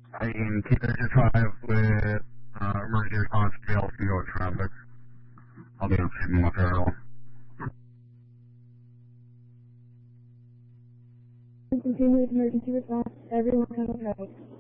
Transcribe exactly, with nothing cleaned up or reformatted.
I can keep it to five with uh, emergency response to L C O traffic. I'll be able to keep them with Earl. Continue with emergency response. Everyone come with